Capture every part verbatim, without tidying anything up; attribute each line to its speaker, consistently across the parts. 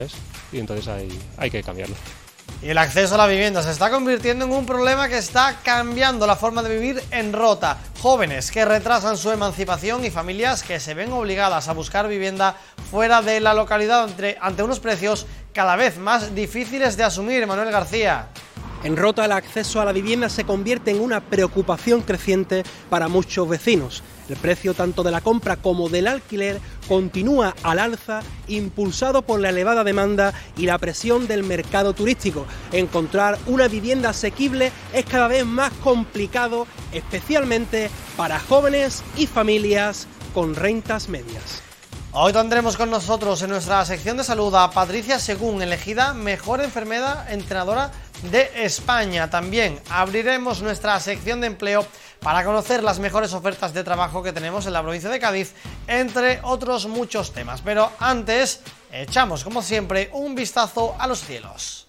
Speaker 1: y entonces hay, hay que cambiarlo.
Speaker 2: Y el acceso a la vivienda se está convirtiendo en un problema que está cambiando la forma de vivir en Rota. Jóvenes que retrasan su emancipación y familias que se ven obligadas a buscar vivienda fuera de la localidad ante, ante unos precios cada vez más difíciles de asumir. Manuel García.
Speaker 3: En Rota el acceso a la vivienda se convierte en una preocupación creciente para muchos vecinos. El precio tanto de la compra como del alquiler continúa al alza, impulsado por la elevada demanda y la presión del mercado turístico. Encontrar una vivienda asequible es cada vez más complicado, especialmente para jóvenes y familias con rentas medias.
Speaker 2: Hoy tendremos con nosotros en nuestra sección de salud a Patricia Según, elegida mejor enfermera entrenadora de España. También abriremos nuestra sección de empleo para conocer las mejores ofertas de trabajo que tenemos en la provincia de Cádiz, entre otros muchos temas. Pero antes, echamos como siempre un vistazo a los cielos.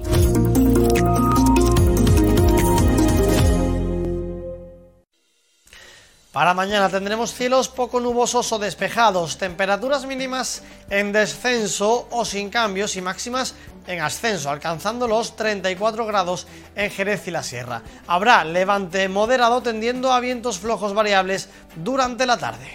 Speaker 2: Para mañana tendremos cielos poco nubosos o despejados, temperaturas mínimas en descenso o sin cambios y máximas en ascenso, alcanzando los treinta y cuatro grados en Jerez y la Sierra. Habrá levante moderado tendiendo a vientos flojos variables durante la tarde.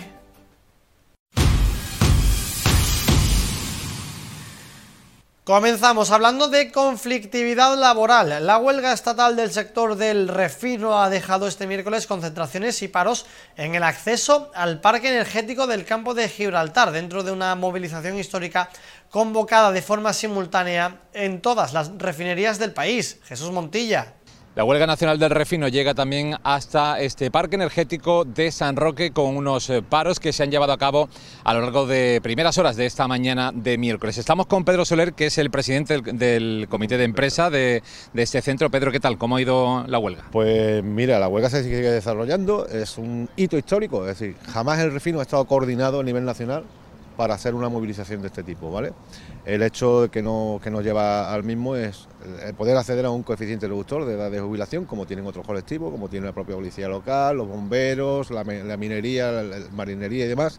Speaker 2: Comenzamos hablando de conflictividad laboral. La huelga estatal del sector del refino ha dejado este miércoles concentraciones y paros en el acceso al parque energético del campo de Gibraltar, dentro de una movilización histórica convocada de forma simultánea en todas las refinerías del país. Jesús Montilla.
Speaker 4: La huelga nacional del refino llega también hasta este parque energético de San Roque, con unos paros que se han llevado a cabo a lo largo de primeras horas de esta mañana de miércoles. Estamos con Pedro Soler, que es el presidente del, del comité de empresa de, de este centro. Pedro, ¿qué tal? ¿Cómo ha ido la huelga?
Speaker 5: Pues mira, la huelga se sigue desarrollando, es un hito histórico, es decir, jamás el refino ha estado coordinado a nivel nacional para hacer una movilización de este tipo, ¿vale? El hecho que, no, que nos lleva al mismo es el poder acceder a un coeficiente reductor de edad de jubilación, como tienen otros colectivos, como tiene la propia policía local, los bomberos, la, la minería, la, la marinería y demás,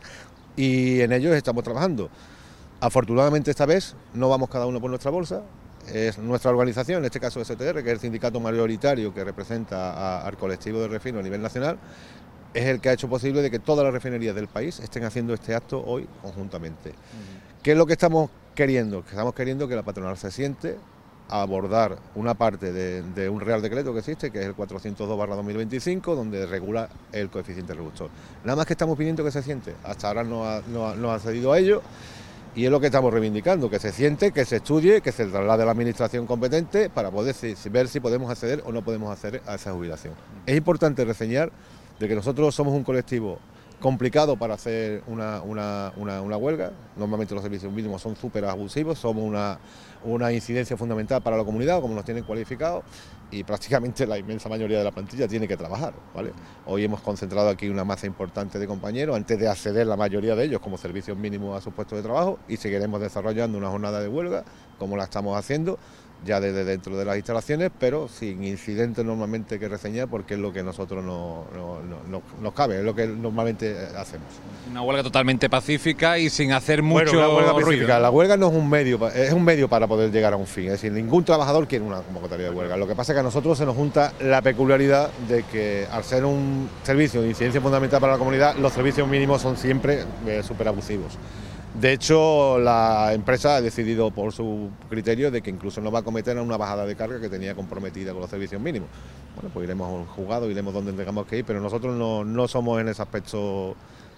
Speaker 5: y en ellos estamos trabajando. Afortunadamente esta vez no vamos cada uno por nuestra bolsa, es nuestra organización, en este caso S T R, que es el sindicato mayoritario que representa a, al colectivo de refino a nivel nacional, es el que ha hecho posible de que todas las refinerías del país estén haciendo este acto hoy conjuntamente. Uh-huh. ¿Qué es lo que estamos queriendo? Que estamos queriendo que la patronal se siente a abordar una parte de, de un real decreto que existe, que es el cuatrocientos dos barra dos mil veinticinco, donde regula el coeficiente reductor. Nada más que estamos pidiendo que se siente, hasta ahora no ha, no ha, no ha cedido a ello, y es lo que estamos reivindicando, que se siente, que se estudie, que se traslade a la administración competente para poder si, ver si podemos acceder o no podemos acceder a esa jubilación. Es importante reseñar de que nosotros somos un colectivo complicado para hacer una, una, una, una huelga. Normalmente los servicios mínimos son súper abusivos, somos una, una incidencia fundamental para la comunidad, como nos tienen cualificados, y prácticamente la inmensa mayoría de la plantilla tiene que trabajar, ¿vale? Hoy hemos concentrado aquí una masa importante de compañeros antes de acceder la mayoría de ellos como servicios mínimos a sus puestos de trabajo, y seguiremos desarrollando una jornada de huelga como la estamos haciendo ya desde dentro de las instalaciones, pero sin incidentes normalmente que reseñar, porque es lo que nosotros no, no, no, no, nos cabe, es lo que normalmente hacemos.
Speaker 4: Una huelga totalmente pacífica y sin hacer mucho
Speaker 5: bueno, una huelga
Speaker 4: ruido.
Speaker 5: Pacífica. La huelga no es un medio, es un medio para poder llegar a un fin, es decir, ningún trabajador quiere una convocatoria de huelga. Lo que pasa es que a nosotros se nos junta la peculiaridad de que al ser un servicio de incidencia fundamental para la comunidad, los servicios mínimos son siempre eh, súper abusivos. De hecho, la empresa ha decidido por su criterio de que incluso no va a cometer una bajada de carga que tenía comprometida con los servicios mínimos. Bueno, pues iremos a un juzgado, iremos donde tengamos que ir, pero nosotros no, no somos en ese aspecto,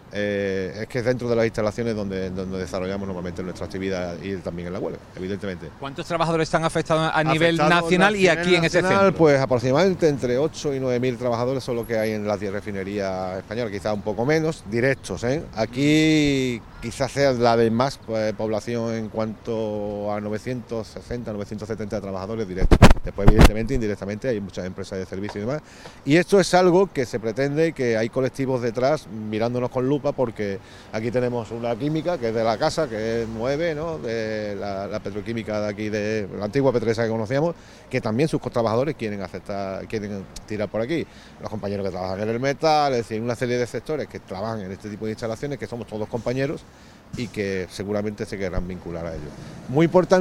Speaker 5: eh, es que es dentro de las instalaciones donde, donde desarrollamos normalmente nuestra actividad y también en la huelga, evidentemente.
Speaker 4: ¿Cuántos trabajadores están afectados a
Speaker 5: Afectado
Speaker 4: nivel nacional y aquí en ese centro?
Speaker 5: Pues aproximadamente entre ocho y nueve mil trabajadores son los que hay en las diez refinerías españolas, quizás un poco menos, directos, ¿eh? Aquí quizás sea la de más pues, población en cuanto a novecientos sesenta, novecientos setenta trabajadores directos. Después, evidentemente, indirectamente hay muchas empresas de servicio y demás. Y esto es algo que se pretende, que hay colectivos detrás mirándonos con lupa, porque aquí tenemos una química que es de la casa, que es nueve, ¿no? De la, la petroquímica de aquí, de la antigua Petresa que conocíamos, que también sus trabajadores quieren aceptar, quieren tirar por aquí. Los compañeros que trabajan en el metal, es decir, una serie de sectores que trabajan en este tipo de instalaciones, que somos todos compañeros y que seguramente se querrán vincular a ellos. Muy importante.